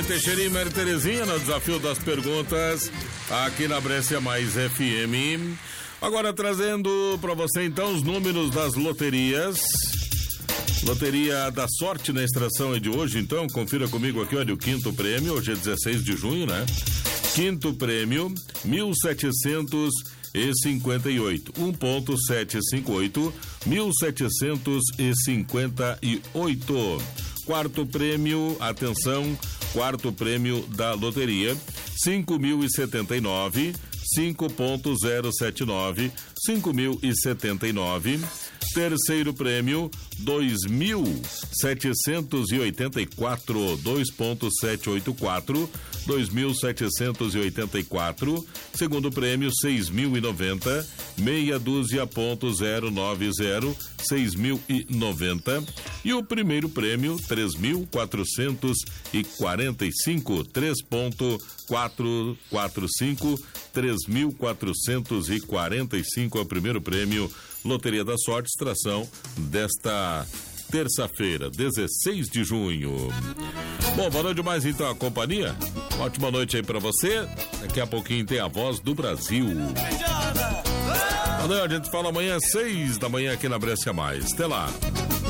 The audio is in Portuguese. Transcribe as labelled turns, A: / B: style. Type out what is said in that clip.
A: em Teixeirinha, Maria Terezinha, no desafio das perguntas, aqui na Brescia Mais FM. Agora trazendo para você então os números das loterias. Loteria da Sorte na extração é de hoje, então confira comigo aqui, olha o quinto prêmio, hoje é 16 de junho, né? Quinto prêmio, 1.758, 1.758, 1.758. Quarto prêmio, atenção, quarto prêmio da loteria, 5.079, 5.079, 5.079. Terceiro prêmio, 2.784, 2.784, 2.784. Segundo prêmio, 6.090, meia dúzia.090, 6.090. E o primeiro prêmio, 3.445, 3.445, 3.445 é o primeiro prêmio. Loteria da Sorte, extração desta terça-feira, 16 de junho. Bom, boa noite mais então a companhia. Ótima noite aí pra você. Daqui a pouquinho tem a Voz do Brasil. A gente fala amanhã às 6 da manhã aqui na Brescia Mais. Até lá.